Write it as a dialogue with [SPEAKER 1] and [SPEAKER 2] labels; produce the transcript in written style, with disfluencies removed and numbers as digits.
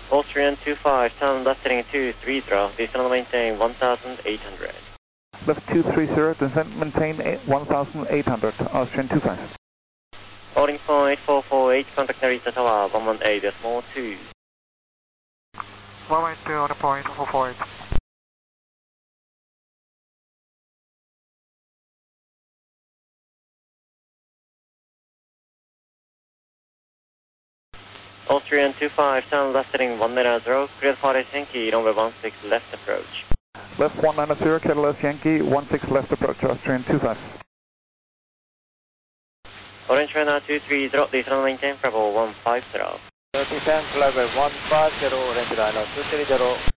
[SPEAKER 1] Austrian 25, turn left heading 230, descend and maintain 1,800.
[SPEAKER 2] Left 230, descend maintain 1,800, Austrian 25.
[SPEAKER 1] Boarding point 448, contact Narita Tower 118.2.
[SPEAKER 3] 112 on the point 448.
[SPEAKER 1] Austrian 25, turn left heading 190, clear for Yankee, runway 16 left approach.
[SPEAKER 2] Left 190, Catalyst Yankee, 16 left approach, Austrian 25.
[SPEAKER 1] Orange runway 230, descend and maintain Bravo 150.
[SPEAKER 4] Descend level 150, Orange Rhino 230.